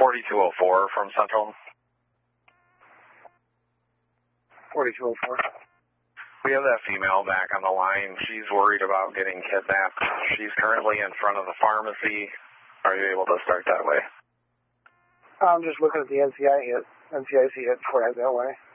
4204 from Central. 4204. We have that female back on the line. She's worried about getting kidnapped. She's currently in front of the pharmacy. Are you able to start that way? I'm just looking at the NCIC hit before I head that way.